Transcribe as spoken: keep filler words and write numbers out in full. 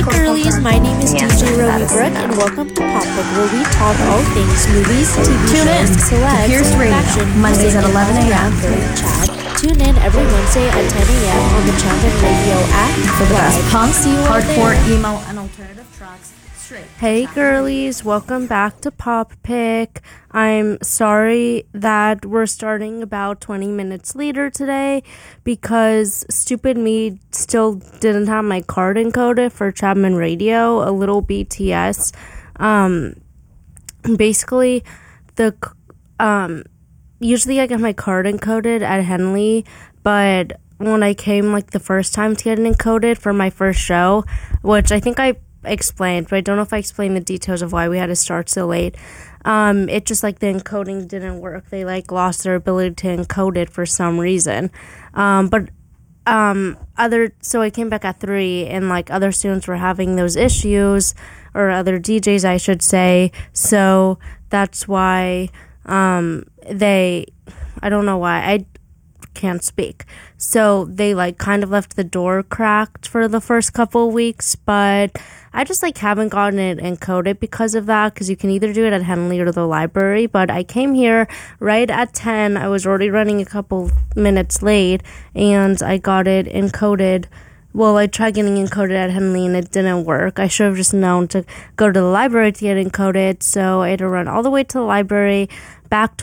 girlies, my name is D J Roby Brooke, and welcome to Pop Pick, where we talk all things movies, T V Tune in shows, celebs, Pierce Radio, fashion, Mondays at eleven a.m. Chat. Tune in every Wednesday at ten a.m. on the Champion Radio app for the best punk, See you hardcore, there. emo, and alternative tracks. Straight. Hey girlies, welcome back to Pop Pick. I'm sorry that we're starting about twenty minutes later today because stupid me still didn't have my card encoded for Chapman Radio, a little B T S. Um, basically, the um, usually I get my card encoded at Henley, but when I came like the first time to get it encoded for my first show, which I think I explained, but I don't know if I explained the details of why we had to start so late. Um, it just like the encoding didn't work. They like lost their ability to encode it for some reason. Um, but um, other so I came back at three, and like other students were having those issues, or other D Js, I should say. So that's why um, they. I don't know why I can't speak. So they like kind of left the door cracked for the first couple of weeks, but I just like haven't gotten it encoded because of that, because you can either do it at Henley or the library. But I came here right at ten. I was already running a couple minutes late, and I got it encoded. Well, I tried getting encoded at Henley and it didn't work. I should have just known to go to the library to get encoded, so I had to run all the way to the library, back